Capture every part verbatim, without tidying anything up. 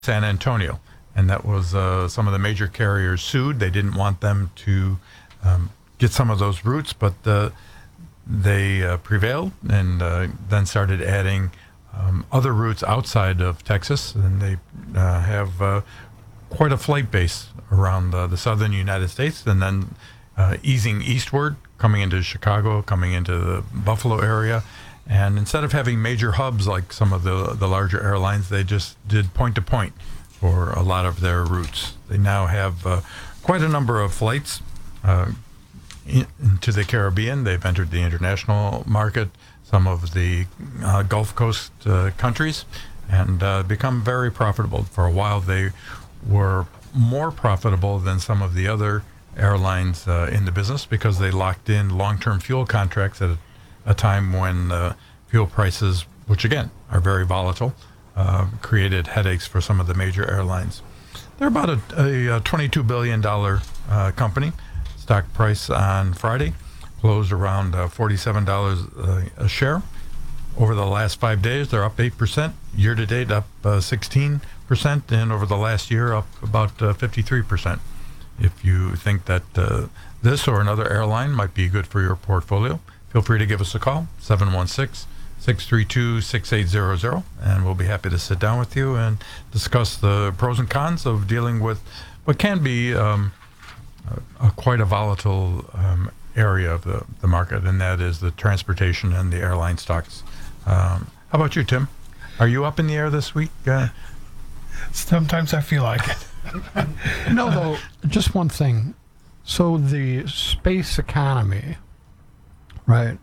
San Antonio, and that was uh, some of the major carriers sued. They didn't want them to um, get some of those routes, but uh, they uh, prevailed and uh, then started adding um, other routes outside of Texas, and they uh, have uh, quite a flight base around uh, the southern United States, and then uh, easing eastward, coming into Chicago, coming into the Buffalo area. And instead of having major hubs like some of the, the larger airlines, they just did point-to-point for a lot of their routes. They now have uh, quite a number of flights uh, in, into the Caribbean. They've entered the international market, some of the uh, Gulf Coast uh, countries, and uh, become very profitable. For a while, they were more profitable than some of the other airlines uh, in the business because they locked in long-term fuel contracts at a a time when uh, fuel prices, which again are very volatile, uh, created headaches for some of the major airlines. They're about a, a, a twenty-two billion dollars uh, company. Stock price on Friday closed around uh, forty-seven dollars uh, a share. Over the last five days, they're up eight percent. Year to date, up uh, sixteen percent. And over the last year, up about uh, fifty-three percent. If you think that uh, this or another airline might be good for your portfolio, feel free to give us a call, seven one six, six three two, six eight zero zero, and we'll be happy to sit down with you and discuss the pros and cons of dealing with what can be um, a, a quite a volatile um, area of the, the market, and that is the transportation and the airline stocks. Um, how about you, Tim? Are you up in the air this week? Uh, Sometimes I feel like it. No, though, just one thing. So the space economy, right,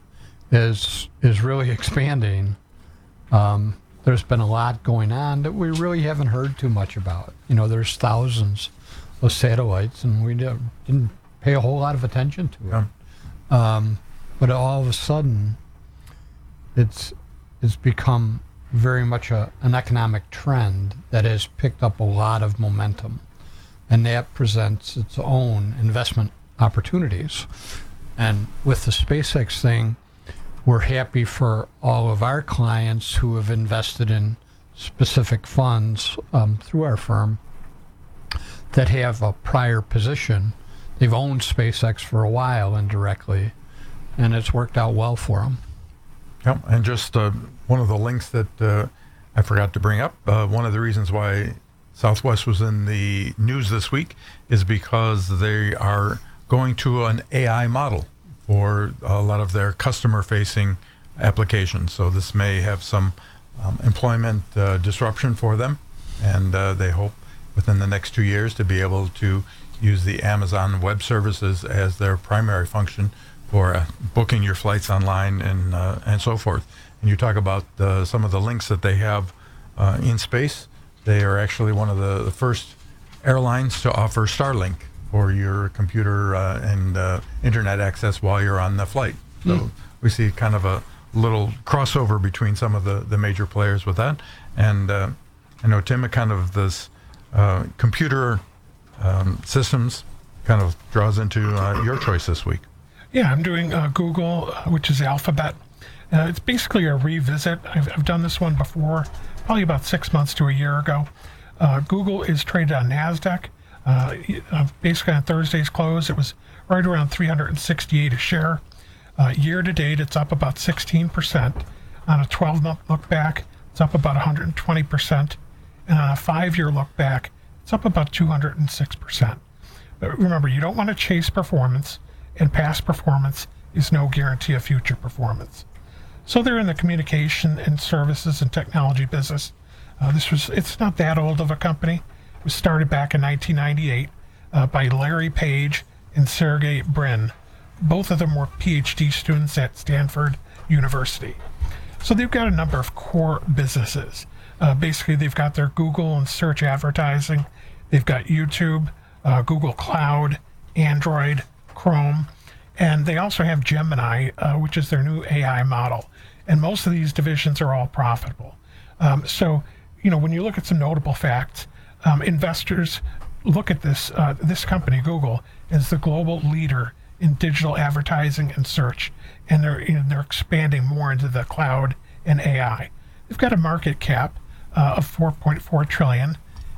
is is really expanding. Um, there's been a lot going on that we really haven't heard too much about. You know, there's thousands of satellites, and we didn't, didn't pay a whole lot of attention to it. Yeah. Um, but all of a sudden, it's it's become very much a, an economic trend that has picked up a lot of momentum, and that presents its own investment opportunities. And with the SpaceX thing, we're happy for all of our clients who have invested in specific funds um, through our firm that have a prior position. They've owned SpaceX for a while indirectly, and it's worked out well for them. Yeah, and just uh, one of the links that uh, I forgot to bring up, uh, one of the reasons why Southwest was in the news this week is because they are going to an A I model for a lot of their customer-facing applications. So this may have some um, employment uh, disruption for them, and uh, they hope within the next two years to be able to use the Amazon Web Services as their primary function for uh, booking your flights online and uh, and so forth. And you talk about uh, some of the links that they have uh, in space. They are actually one of the, the first airlines to offer Starlink for your computer uh, and uh, internet access while you're on the flight. So mm. we see kind of a little crossover between some of the, the major players with that. And uh, I know, Tim, it kind of this uh, computer um, systems kind of draws into uh, your choice this week. Yeah, I'm doing uh, Google, uh, which is Alphabet. Uh, it's basically a revisit. I've, I've done this one before, probably about six months to a year ago. Uh, Google is traded on NASDAQ. Uh, uh, basically on Thursday's close, it was right around three hundred sixty-eight a share. Uh, year to date, it's up about sixteen percent. On a twelve-month look back, it's up about one hundred twenty percent. And on a five-year look back, it's up about two hundred six percent. But remember, you don't want to chase performance, and past performance is no guarantee of future performance. So they're in the communication and services and technology business. Uh, this was, it's not that old of a company. It was started back in nineteen ninety-eight uh, by Larry Page and Sergey Brin. Both of them were PhD students at Stanford University. So they've got a number of core businesses. Uh, basically, they've got their Google and search advertising. They've got YouTube, uh, Google Cloud, Android, Chrome, and they also have Gemini, uh, which is their new A I model. And most of these divisions are all profitable. Um, so, you know, when you look at some notable facts, um, investors look at this uh, this company, Google, as the global leader in digital advertising and search, and they're you know, they're expanding more into the cloud and A I. They've got a market cap uh, of four point four trillion dollars.